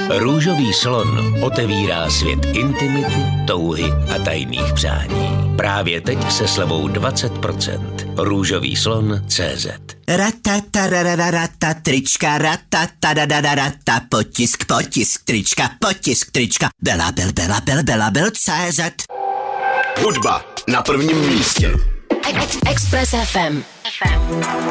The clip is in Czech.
Růžový slon otevírá svět intimity, touhy a tajných přání. Právě teď se slevou 20%. Růžovýslon.cz. Ratatarararata trička, ratatadadadata, potisk trička, Bela.cz. Hudba na prvním místě. Express FM.